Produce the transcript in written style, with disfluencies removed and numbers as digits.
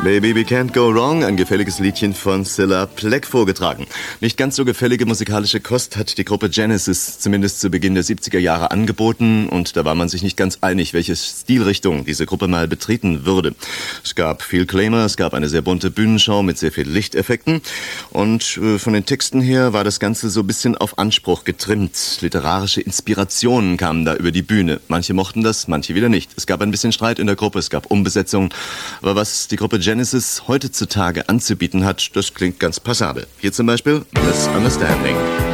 Baby, we can't go wrong, ein gefälliges Liedchen von Cilla Black vorgetragen. Nicht ganz so gefällige musikalische Kost hat die Gruppe Genesis zumindest zu Beginn der 70er Jahre angeboten und da war man sich nicht ganz einig, welche Stilrichtung diese Gruppe mal betreten würde. Es gab viel Glamour, es gab eine sehr bunte Bühnenshow mit sehr viel Lichteffekten und von den Texten her war das Ganze so ein bisschen auf Anspruch getrimmt. Literarische Inspirationen kamen da über die Bühne. Manche mochten das, manche wieder nicht. Es gab ein bisschen Streit in der Gruppe, es gab Umbesetzungen, aber was die Gruppe Genesis heutzutage anzubieten hat, das klingt ganz passabel. Hier zum Beispiel Misunderstanding.